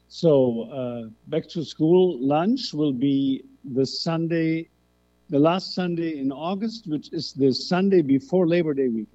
So back to school lunch will be the last Sunday in August, which is the Sunday before Labor Day weekend.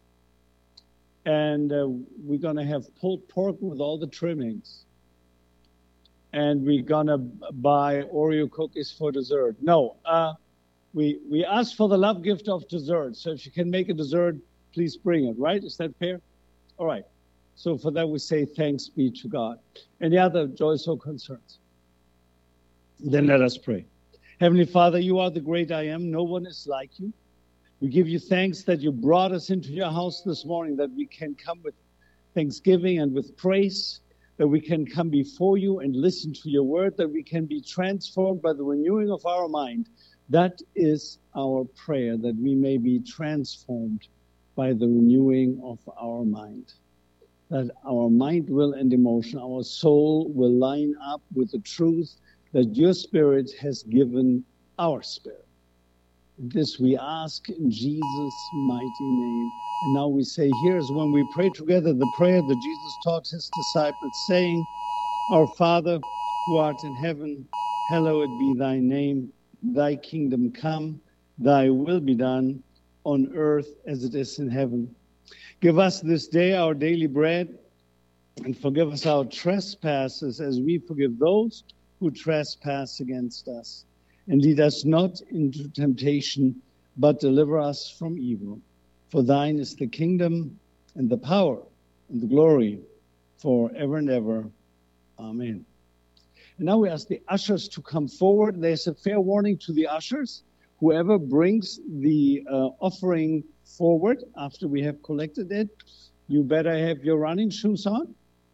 And we're going to have pulled pork with all the trimmings. And we're going to buy Oreo cookies for dessert. No, we asked for the love gift of dessert. So if you can make a dessert, please bring it, right? Is that fair? All right. So for that, we say thanks be to God. Any other joys or concerns? Then let us pray. Heavenly Father, you are the great I am. No one is like you. We give you thanks that you brought us into your house this morning, that we can come with thanksgiving and with praise, that we can come before you and listen to your word, that we can be transformed by the renewing of our mind. That is our prayer, that we may be transformed by the renewing of our mind. That our mind, will, and emotion, our soul will line up with the truth that your Spirit has given our spirit. This we ask in Jesus' mighty name. And now we say, here's when we pray together the prayer that Jesus taught his disciples, saying, Our Father, who art in heaven, hallowed be thy name. Thy kingdom come, thy will be done on earth as it is in heaven. Give us this day our daily bread, and forgive us our trespasses as we forgive those who trespass against us. And lead us not into temptation, but deliver us from evil. For thine is the kingdom, and the power, and the glory, forever and ever. Amen. And now we ask the ushers to come forward. There's a fair warning to the ushers. Whoever brings the offering forward after we have collected it, you better have your running shoes on,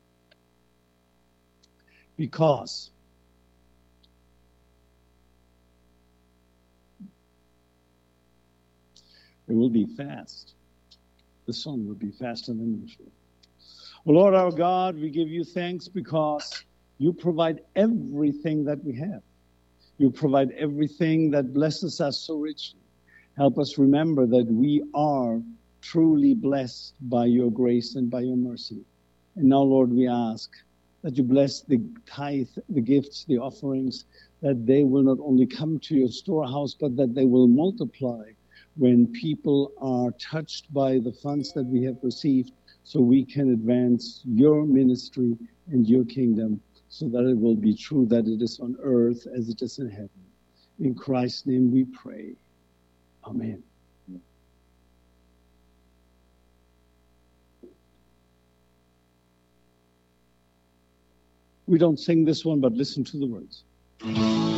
because it will be fast. The song will be faster than usual. Oh, Lord our God, we give you thanks because you provide everything that we have. You provide everything that blesses us so richly. Help us remember that we are truly blessed by your grace and by your mercy. And now, Lord, we ask that you bless the tithe, the gifts, the offerings, that they will not only come to your storehouse, but that they will multiply when people are touched by the funds that we have received, so we can advance your ministry and your kingdom, so that it will be true that it is on earth as it is in heaven. In Christ's name we pray. Amen. We don't sing this one, but listen to the words.